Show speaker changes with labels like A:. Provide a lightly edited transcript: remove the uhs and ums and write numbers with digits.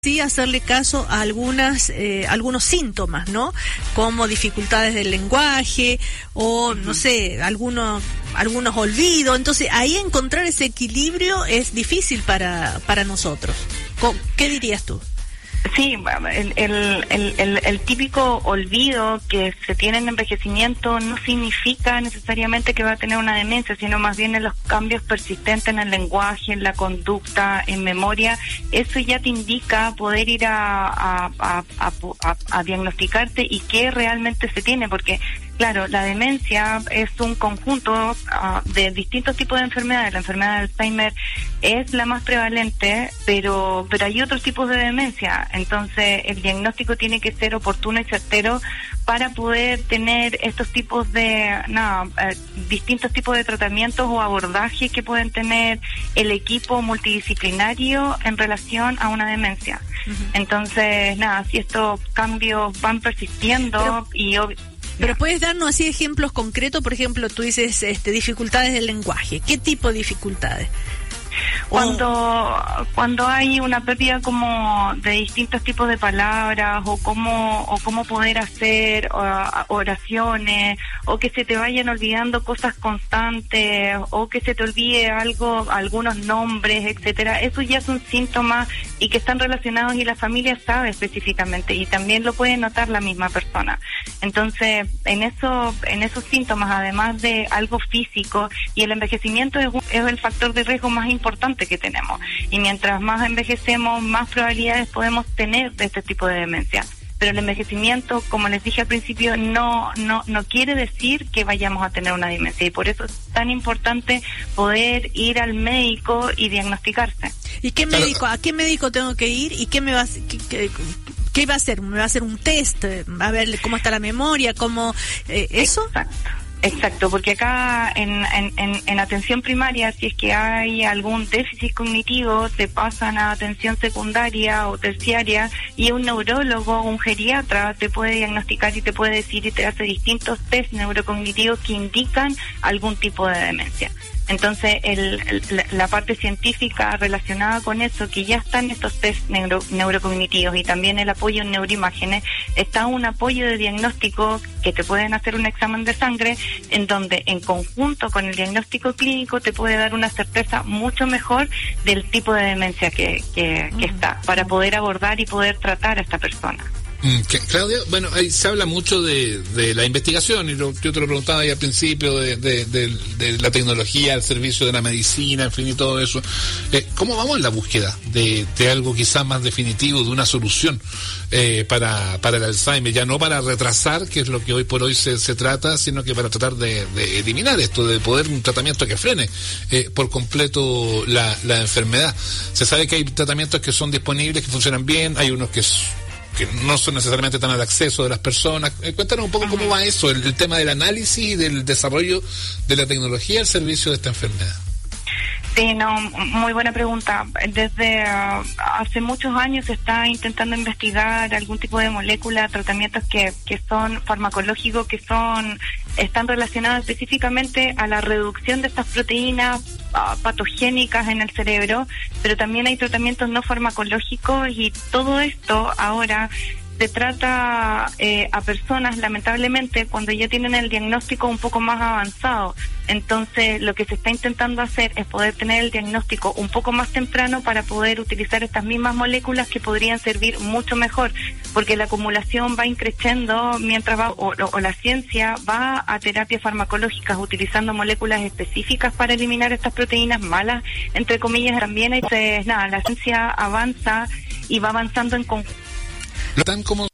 A: Sí, hacerle caso a algunos síntomas, ¿no? Como dificultades del lenguaje o, no sé, algunos olvidos. Entonces, ahí encontrar ese equilibrio es difícil para nosotros. ¿Qué dirías tú?
B: Sí, el típico olvido que se tiene en envejecimiento no significa necesariamente que va a tener una demencia, sino más bien en los cambios persistentes en el lenguaje, en la conducta, en memoria. Eso ya te indica poder ir a diagnosticarte y qué realmente se tiene, porque claro, la demencia es un conjunto de distintos tipos de enfermedades. La enfermedad de Alzheimer es la más prevalente, pero hay otros tipos de demencia. Entonces, el diagnóstico tiene que ser oportuno y certero para poder tener estos tipos de, distintos tipos de tratamientos o abordajes que pueden tener el equipo multidisciplinario en relación a una demencia. Uh-huh. Entonces, si estos cambios van persistiendo
A: Pero puedes darnos así ejemplos concretos. Por ejemplo, tú dices dificultades del lenguaje. ¿Qué tipo de dificultades?
B: Cuando hay una pérdida como de distintos tipos de palabras o cómo poder hacer oraciones, o que se te vayan olvidando cosas constantes, o que se te olvide algunos nombres, etcétera, eso ya son síntomas y que están relacionados y la familia sabe específicamente y también lo puede notar la misma persona. Entonces, en esos síntomas, además de algo físico, y el envejecimiento es el factor de riesgo más importante que tenemos, y mientras más envejecemos, más probabilidades podemos tener de este tipo de demencia. Pero el envejecimiento, como les dije al principio, no quiere decir que vayamos a tener una demencia, y por eso es tan importante poder ir al médico y diagnosticarse.
A: ¿Y a qué médico tengo que ir? ¿Y qué me va a qué va a hacer? ¿Me va a hacer un test? ¿Va a ver cómo está la memoria? ¿Cómo eso?
B: Exacto, porque acá en atención primaria, si es que hay algún déficit cognitivo, te pasan a atención secundaria o terciaria, y un neurólogo, un geriatra, te puede diagnosticar y te puede decir y te hace distintos test neurocognitivos que indican algún tipo de demencia. Entonces, la parte científica relacionada con eso, que ya están estos test neurocognitivos y también el apoyo en neuroimágenes, está un apoyo de diagnóstico que te pueden hacer un examen de sangre, en donde en conjunto con el diagnóstico clínico te puede dar una certeza mucho mejor del tipo de demencia que está, para poder abordar y poder tratar a esta persona.
C: Claudia, bueno, ahí se habla mucho de la investigación, y yo te lo preguntaba ahí al principio, de la tecnología al servicio de la medicina, en fin, y todo eso. ¿Cómo vamos en la búsqueda de algo quizás más definitivo, de una solución para el Alzheimer? Ya no para retrasar, que es lo que hoy por hoy se trata, sino que para tratar de eliminar esto, de poder un tratamiento que frene por completo la enfermedad. Se sabe que hay tratamientos que son disponibles, que funcionan bien, hay unos que no son necesariamente tan al acceso de las personas. Cuéntanos un poco cómo va eso, el tema del análisis y del desarrollo de la tecnología al servicio de esta enfermedad.
B: Sí, muy buena pregunta. Desde hace muchos años se está intentando investigar algún tipo de molécula, tratamientos que son farmacológicos, que están relacionados específicamente a la reducción de estas proteínas patogénicas en el cerebro, pero también hay tratamientos no farmacológicos, y todo esto ahora se trata a personas, lamentablemente, cuando ya tienen el diagnóstico un poco más avanzado. Entonces, lo que se está intentando hacer es poder tener el diagnóstico un poco más temprano para poder utilizar estas mismas moléculas que podrían servir mucho mejor, porque la acumulación va increciendo mientras o la ciencia va a terapias farmacológicas utilizando moléculas específicas para eliminar estas proteínas malas, entre comillas, también. Entonces, la ciencia avanza y va avanzando en conjunto.
C: Tan como